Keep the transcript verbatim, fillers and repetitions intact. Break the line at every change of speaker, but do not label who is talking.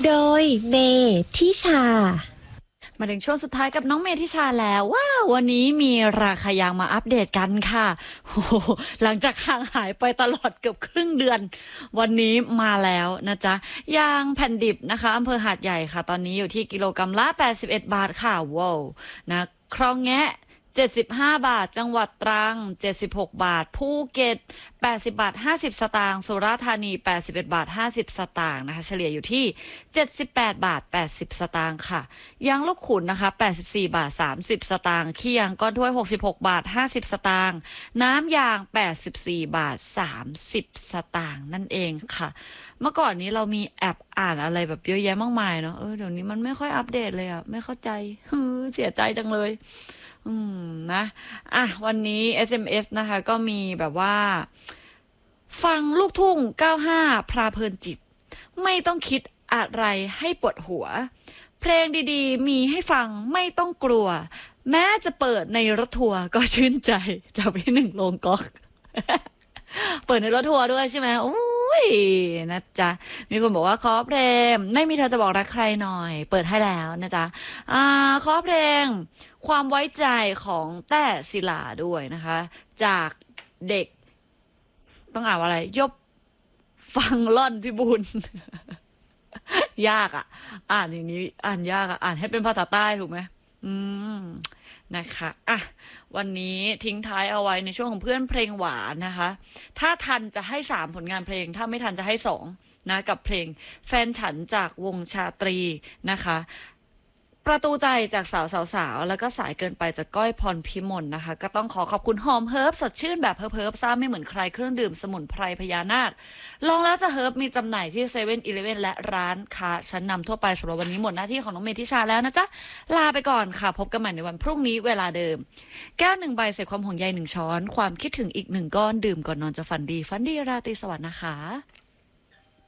โดยเมทิชา
มาถึงช่วงสุดท้ายกับน้องเมทิชาแล้วว้าววันนี้มีราคายางมาอัปเดตกันค่ะโอ้โหหลังจากห่างหายไปตลอดเกือบครึ่งเดือนวันนี้มาแล้วนะจ๊ะยางแผ่นดิบนะคะอำเภอหาดใหญ่ค่ะตอนนี้อยู่ที่กิโลกรัมละแปดสิบเอ็ดบาทค่ะว้าวนะครองแงะเจ็ดสิบห้าบาทจังหวัดตรังเจ็ดสิบหกบาทภูเก็ตแปดสิบบาทห้าสิบสตางค์สุราษฎร์ธานีแปดสิบเอ็ดบาทห้าสิบสตางค์นะคะเฉลี่ยอยู่ที่เจ็ดสิบแปดบาทแปดสิบสตางค์ค่ะยางลบขุนนะคะแปดสิบสี่บาทสามสิบสตางค์ขี้ยางก้อนถ้วยหกสิบหกบาทห้าสิบสตางค์น้ำยางแปดสิบสี่บาทสามสิบสตางค์นั่นเองค่ะเมื่อก่อนนี้เรามีแอปอ่านอะไรแบบเยอะแยะมากมายเนาะเออเดี๋ยวนี้มันไม่ค่อยอัปเดตเลยอะไม่เข้าใจเสียใจจังเลยอืมนะอ่ะวันนี้ เอส เอ็ม เอส นะคะก็มีแบบว่าฟังลูกทุ่งเก้าสิบห้าพราเพลินจิตไม่ต้องคิดอะไรให้ปวดหัวเพลงดีๆมีให้ฟังไม่ต้องกลัวแม้จะเปิดในรถทัวร์ก็ชื่นใจจากพี่หนึ่งโรงก๊อก เปิดในรถทัวร์ด้วยใช่ไหมโอ้ยนะจ๊ะมีคนบอกว่าขอเพลงไม่มีเธอจะบอกรักใครหน่อยเปิดให้แล้วนะจ๊ะอ่าขอเพลงความไว้ใจของแต้ศิลาด้วยนะคะจากเด็กต้องอ่านว่าอะไรยบฟังล่อนพิบูล ยากอ่ะอ่านอย่างนี้อ่านยากอ่ะอ่านให้เป็นภาษาใต้ถูกไหมอืมนะคะอ่ะวันนี้ทิ้งท้ายเอาไว้ในช่วงของเพื่อนเพลงหวานนะคะถ้าทันจะให้สามผลงานเพลงถ้าไม่ทันจะให้สองนะกับเพลงแฟนฉันจากวงชาตรีนะคะประตูใจจากสาวสาวสาวแล้วก็สายเกินไปจากก้อยพรพิมลนะคะก็ต้องขอขอบคุณหอมเฮิร์บสดชื่นแบบเฮิร์บเฮิร์บซ่าไม่เหมือนใครเครื่องดื่มสมุนไพรพญานาคลองแล้วจะเฮิร์บมีจำหน่ายที่เซเว่นอีเลฟเว่นและร้านค้าชั้นนำทั่วไปสำหรับวันนี้หมดหน้าที่ของน้องเมธิชาแล้วนะจ๊ะลาไปก่อนค่ะพบกันใหม่ในวันพรุ่งนี้เวลาเดิมแก้วหนึ่งใบใส่ความห่วงใยหนึ่งช้อนความคิดถึงอีกหนึ่งก้อนดื่มก่อนนอนจะฝันดีฝันดีราตรีสวัสดิ์นะคะ